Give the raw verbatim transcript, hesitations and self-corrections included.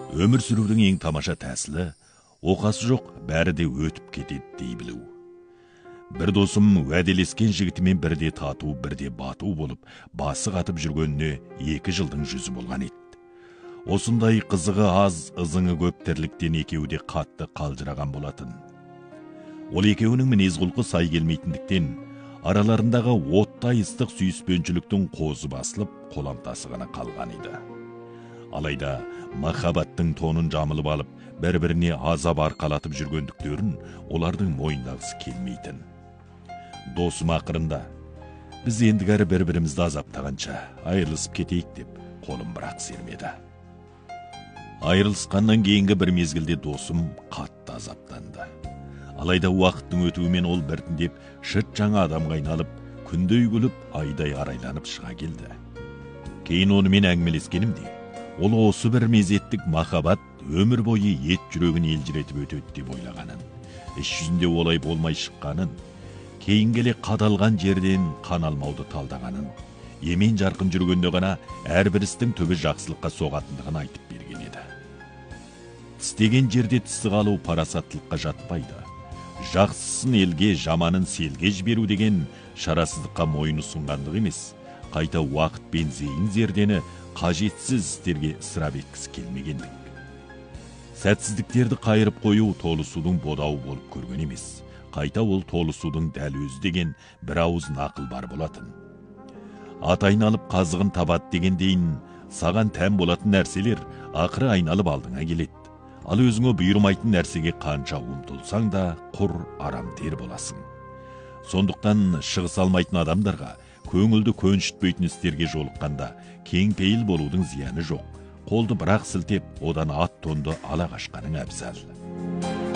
Өмір сүрудің ең тамаша тәсілі, оқасы жоқ, бәрі де өтіп кетеді дей білу. Бір досым уәделескен жігітімен бірде тату, бірде бату болып, басы қатып жүргеніне екі жылдың жүзі болған еді. Осындай қызығы аз, ызыңы көп тірліктен екеуі де қатты қалжыраған болатын. Ол екеуінің мінез құлқы сай келмейтіндіктен, араларындағы оттай ыстық сүйіспеншіліктің қозы басылып, қоламтасы ғана қалған еді. Алайда махаббаттың тонын жамылып алып, бір-біріне азап арқалатып жүргендіктерін олардың мойындағысы келмейтін. Досым ақырында, біз ендігәрі бір-бірімізді азаптағанша айырылысып кетейік деп, қолым бірақ сермеді. Айырылысқаннан кейінгі бір мезгілде досым қатты азаптанды. Алайда уақыттың өтуімен ол біртіндеп шыт жаңа адамға айналып, күндей күліп, айдай арайланып шыға келді. Кейін онымен әңгімелескенімде, ол осы бір мезеттік махаббат өмір бойы ет жүрегін елжіретіп өтеді деп ойлағанын, іс жүзінде олай болмай шыққанын, кейін келе қадалған жерден қан алмауды талдағанын, емен жарқын жүргенде ғана әрбір істің түбі жақсылыққа соғатындығын айтып берген еді. Тістеген жерде тісі қалу парасаттылыққа жатпайды. Жақсысын елге, жаманын селге жіберу деген шарасыздыққа мойын ұсынғандық емес, қайта уақыт пен зейін зердені қажетсіз істерге ысырап еткісі келмегендік. Сәтсіздіктерді қайырып қою толысудың бодауы болып көрген емес, қайта ол толысудың дәл өзі деген бір ауыз нақыл бар болатын. Ат айналып қазығын табады дегендейін, саған тән болатын нәрселер ақыры айналып алдыңа келеді. Ал өзіңе бұйырмайтын нәрсеге қанша ұмтылсаң да құр арам тер боласың. Сондықтан шығыс алмайтын адамдарға, көңілді көншітпейтін істерге жолыққанда кең пейіл болудың зияны жоқ. Қолды бірақ сілтеп, одан ат тонды ала қашқаның әбзал.